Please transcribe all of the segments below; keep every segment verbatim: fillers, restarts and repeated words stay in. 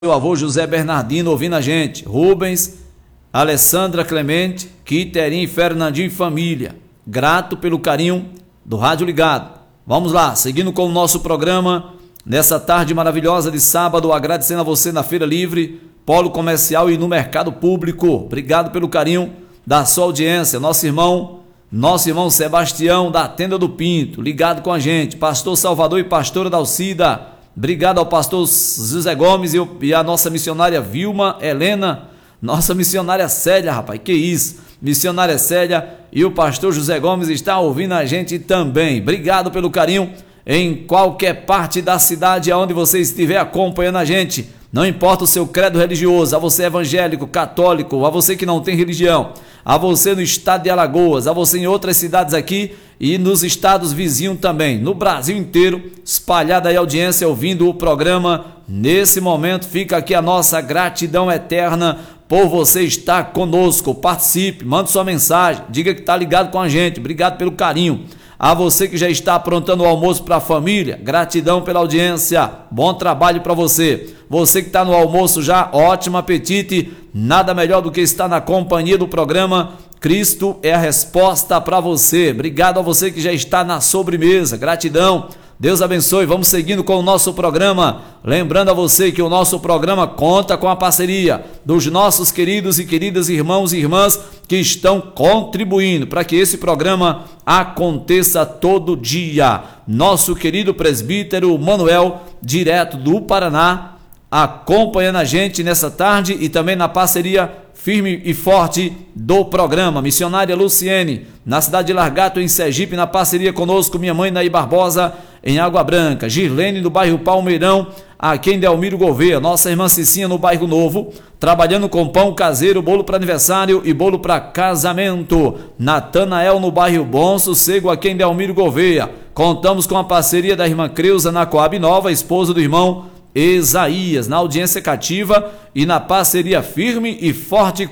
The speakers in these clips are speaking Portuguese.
meu avô José Bernardino ouvindo a gente, Rubens, Alessandra Clemente, Quiterim, Fernandinho e família. Grato pelo carinho do Rádio Ligado. Vamos lá, seguindo com o nosso programa, nessa tarde maravilhosa de sábado, agradecendo a você na Feira Livre, Polo Comercial e no Mercado Público. Obrigado pelo carinho da sua audiência. Nosso irmão, nosso irmão Sebastião da Tenda do Pinto, ligado com a gente. Pastor Salvador e pastora Dalcida. Obrigado ao pastor José Gomes e a nossa missionária Vilma Helena, nossa missionária Célia, rapaz, que isso, missionária Célia e o pastor José Gomes está ouvindo a gente também. Obrigado pelo carinho em qualquer parte da cidade aonde você estiver acompanhando a gente. Não importa o seu credo religioso, a você evangélico, católico, a você que não tem religião, a você no estado de Alagoas, a você em outras cidades aqui e nos estados vizinhos também, no Brasil inteiro, espalhada aí a audiência ouvindo o programa. Nesse momento fica aqui a nossa gratidão eterna por você estar conosco. Participe, mande sua mensagem, diga que está ligado com a gente. Obrigado pelo carinho. A você que já está aprontando o almoço para a família, gratidão pela audiência, bom trabalho para você. Você que está no almoço já, ótimo apetite, nada melhor do que estar na companhia do programa Cristo é a Resposta para você. Obrigado a você que já está na sobremesa, gratidão. Deus abençoe, vamos seguindo com o nosso programa, lembrando a você que o nosso programa conta com a parceria dos nossos queridos e queridas irmãos e irmãs que estão contribuindo para que esse programa aconteça todo dia. Nosso querido presbítero Manuel, direto do Paraná, acompanhando a gente nessa tarde e também na parceria firme e forte do programa. Missionária Luciene, na cidade de Largato, em Sergipe, na parceria conosco, minha mãe Naí Barbosa, em Água Branca, Girlene no bairro Palmeirão, aqui em Delmiro Gouveia, nossa irmã Cicinha no bairro Novo, trabalhando com pão caseiro, bolo para aniversário e bolo para casamento. Natanael no bairro Bom Sossego, aqui em Delmiro Gouveia. Contamos com a parceria da irmã Creuza na Coab Nova, esposa do irmão Isaías, na audiência cativa e na parceria firme e forte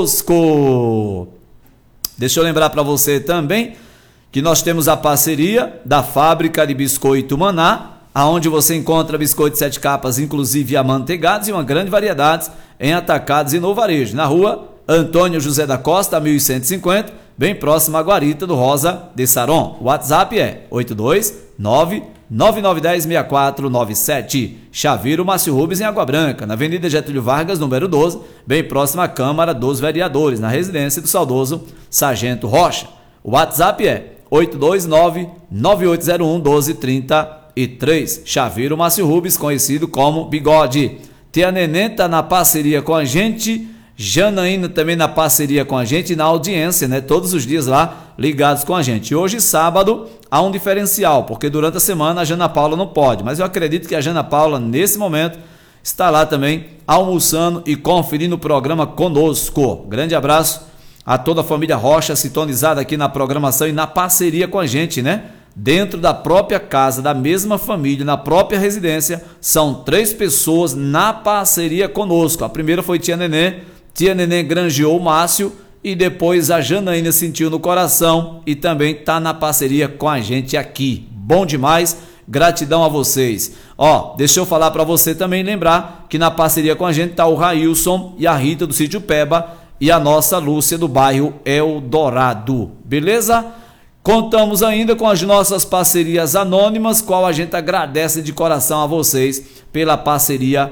conosco. Deixa eu lembrar para você também que nós temos a parceria da fábrica de biscoito Maná, aonde você encontra biscoito sete capas, inclusive amanteigados e uma grande variedade em atacados e no varejo, na rua Antônio José da Costa, mil cento e cinquenta, bem próximo à guarita do Rosa de Saron. O WhatsApp é oito dois nove nove nove um zero seis quatro nove sete. Chaveiro Márcio Rubens, em Água Branca, na Avenida Getúlio Vargas, número doze, bem próximo à Câmara dos Vereadores, na residência do saudoso Sargento Rocha. O WhatsApp é oito dois nove nove oito zero um um dois três três. Chaveiro Márcio Rubens, conhecido como Bigode. Tia Neném tá na parceria com a gente, Janaína também na parceria com a gente, na audiência, né? Todos os dias lá ligados com a gente. Hoje, sábado, há um diferencial, porque durante a semana a Jana Paula não pode, mas eu acredito que a Jana Paula, nesse momento, está lá também almoçando e conferindo o programa conosco. Grande abraço a toda a família Rocha, sintonizada aqui na programação e na parceria com a gente, né? Dentro da própria casa, da mesma família, na própria residência, são três pessoas na parceria conosco. A primeira foi Tia Neném, Tia Neném granjeou o Márcio e depois a Janaína sentiu no coração e também está na parceria com a gente aqui. Bom demais, gratidão a vocês. Ó, deixa eu falar para você também lembrar que na parceria com a gente está o Railson e a Rita do Sítio Peba e a nossa Lúcia do bairro Eldorado, beleza? Contamos ainda com as nossas parcerias anônimas, qual a gente agradece de coração a vocês pela parceria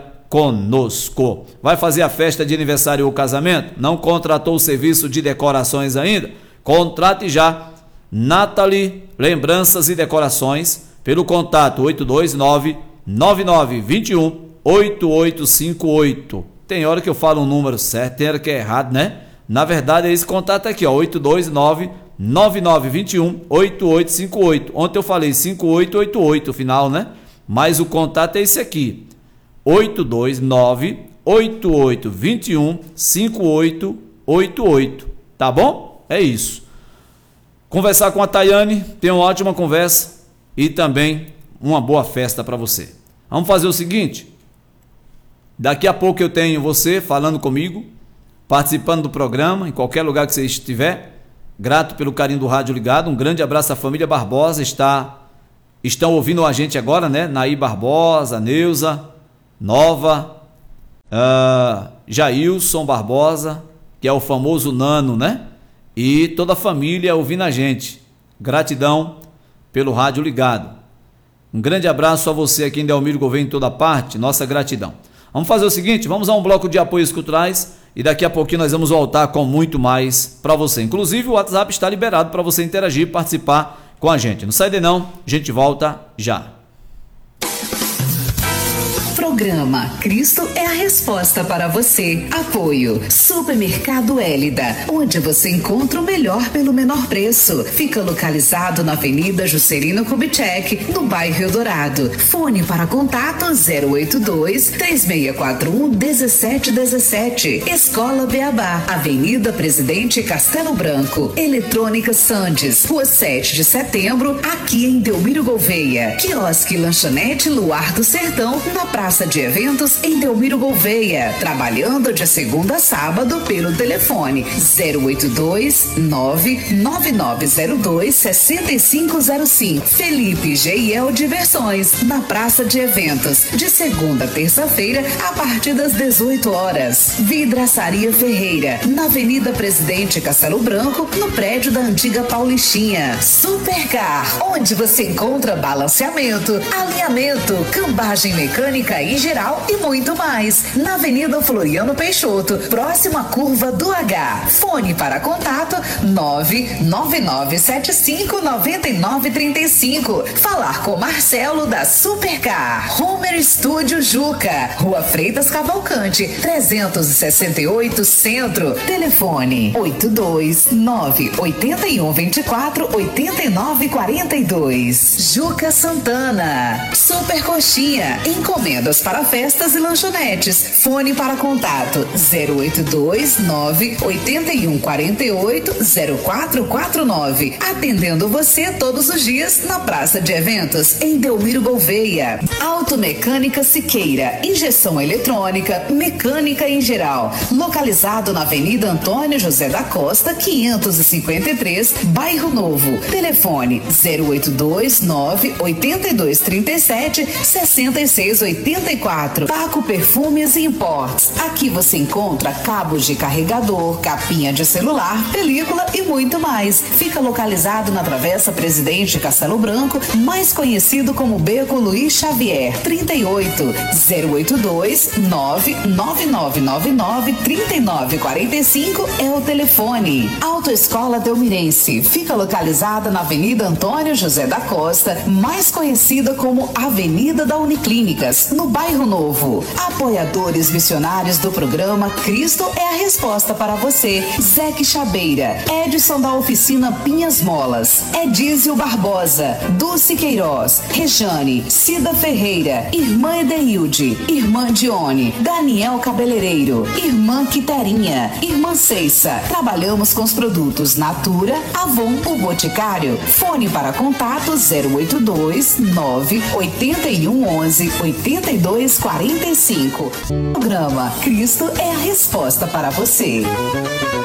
conosco. Vai fazer a festa de aniversário ou casamento? Não contratou o serviço de decorações ainda? Contrate já. Nathalie Lembranças e Decorações pelo contato oito dois nove nove nove dois um oito oito cinco oito. Tem hora que eu falo um número certo, tem hora que é errado, né? Na verdade é esse contato aqui, ó, oito dois nove nove nove dois um oito oito cinco oito. Ontem eu falei cinco oito oito oito final, né? Mas o contato é esse aqui, oito dois nove oito oito dois um cinco oito oito oito, tá bom? É isso. Conversar com a Tayane, ter uma ótima conversa e também uma boa festa para você. Vamos fazer o seguinte, daqui a pouco eu tenho você falando comigo, participando do programa, em qualquer lugar que você estiver. Grato pelo carinho do Rádio Ligado, um grande abraço à família Barbosa, está, estão ouvindo a gente agora, né? Naí Barbosa, Neuza, Nova, uh, Jailson Barbosa, que é o famoso Nano, né? E toda a família ouvindo a gente. Gratidão pelo rádio ligado. Um grande abraço a você aqui em Delmiro Gouveia, em toda parte, nossa gratidão. Vamos fazer o seguinte, vamos a um bloco de apoios culturais e daqui a pouquinho nós vamos voltar com muito mais para você. Inclusive o WhatsApp está liberado para você interagir e participar com a gente. Não sai daí não, a gente volta já. Programa Cristo é a resposta para você. Apoio Supermercado Hélida, onde você encontra o melhor pelo menor preço. Fica localizado na Avenida Juscelino Kubitschek, no bairro Eldorado. Fone para contato zero oito dois, três seis quatro um, um sete um sete. Escola Beabá, Avenida Presidente Castelo Branco. Eletrônica Sandes, Rua sete de setembro, aqui em Delmiro Gouveia. Quiosque Lanchonete Luar do Sertão, na Praça de Eventos em Delmiro Gouveia, trabalhando de segunda a sábado pelo telefone zero oito dois, nove nove nove zero dois, seis cinco zero cinco. Felipe G I L Diversões, na Praça de Eventos, de segunda a terça-feira, a partir das dezoito horas. Vidraçaria Ferreira, na Avenida Presidente Castelo Branco, no prédio da antiga Paulistinha. Supercar, onde você encontra balanceamento, alinhamento, cambagem mecânica em geral e muito mais. Na Avenida Floriano Peixoto, próxima à curva do H. Fone para contato nove nove nove sete cinco nove nove três cinco. Falar com Marcelo da Supercar. Homer Studio Juca, Rua Freitas Cavalcante, trezentos e sessenta e oito Centro. Telefone oito dois nove oito um dois quatro oito nove quatro dois. Juca Santana. Super Coxinha, encomendas para festas e lanchonetes. Fone para contato zero oito dois nove oito um quatro oito zero quatro quatro nove. Atendendo você todos os dias na Praça de Eventos em Delmiro Gouveia. Automecânica Siqueira, injeção eletrônica, mecânica em geral. Localizado na Avenida Antônio José da Costa, quinhentos e cinquenta e três, Bairro Novo. Telefone zero oito dois nove oito dois três sete seis seis oito quatro. Paco Perfumes e Imports. Aqui você encontra cabos de carregador, capinha de celular, película e muito mais. Fica localizado na Travessa Presidente Castelo Branco, mais conhecido como Beco Luiz Xavier. trinta e oito, zero oito dois nove nove nove nove nove três nove quatro cinco é o telefone. Autoescola Delmirense. Fica localizada na Avenida Antônio José da Costa, mais conhecida como Avenida da Uniclínicas, no Bairro Novo. Apoiadores missionários do programa Cristo é a resposta para você. Zeque Chabeira, Edson da Oficina Pinhas Molas, Edísio Barbosa, Dulce Queiroz, Rejane, Cida Ferreira, Irmã Edeilde, Irmã Dione, Daniel Cabeleireiro, Irmã Quiterinha, Irmã Ceissa. Trabalhamos com os produtos Natura, Avon, o Boticário. Fone para contato zero oito dois nove oito um onze oito dois quatro cinco. Programa Cristo é a resposta para você.